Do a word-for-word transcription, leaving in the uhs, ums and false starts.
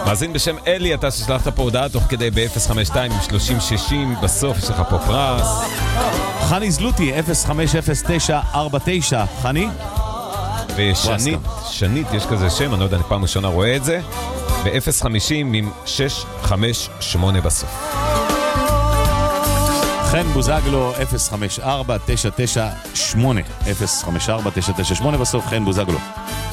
מאזין בשם אלי, אתה ששלחת פה הודעה תוך כדי ב-אפס חמש שתיים עם שלושים שישים, בסוף יש לך פה פרס. חני זלוטי, אפס חמש אפס תשע ארבע תשע, חני? ושנית, שנית, יש כזה שם, אני לא יודע, אני פעם ראשונה רואה את זה, ב-אפס חמישים עם שש חמש שמונה בסוף. חן בוזגלו, אפס חמש ארבע תשע תשע שמונה, אפס חמש ארבע תשע תשע שמונה בסוף, חן בוזגלו.